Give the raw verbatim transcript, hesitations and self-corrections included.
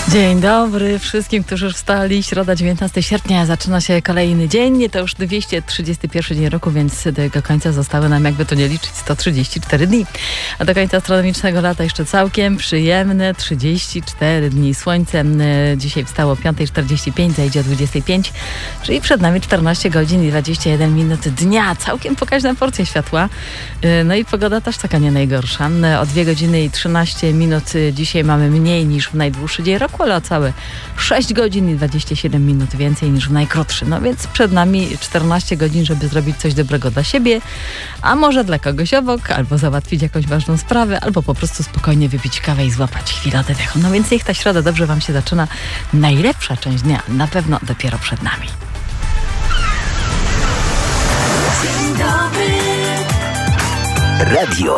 Dzień dobry wszystkim, którzy już wstali. Środa, dziewiętnastego sierpnia, zaczyna się kolejny dzień. To już dwieście trzydziesty pierwszy dzień roku, więc do jego końca zostały nam, jakby to nie liczyć, sto trzydzieści cztery dni. A do końca astronomicznego lata jeszcze całkiem przyjemne trzydzieści cztery dni. Słońce dzisiaj wstało o piąta czterdzieści pięć, zajdzie o dwudziesta pięć, czyli przed nami czternaście godzin i dwadzieścia jeden minut dnia. Całkiem pokaźna porcja światła. No i pogoda też taka nie najgorsza. O dwie godziny i trzynaście minut dzisiaj mamy mniej niż w najdłuższy dzień roku, ale o całe sześć godzin i dwadzieścia siedem minut więcej niż w najkrótszy. No więc przed nami czternaście godzin, żeby zrobić coś dobrego dla siebie, a może dla kogoś obok, albo załatwić jakąś ważną sprawę, albo po prostu spokojnie wypić kawę i złapać chwilę oddechu. No więc niech ta środa dobrze wam się zaczyna. Najlepsza część dnia na pewno dopiero przed nami. Dzień dobry. Radio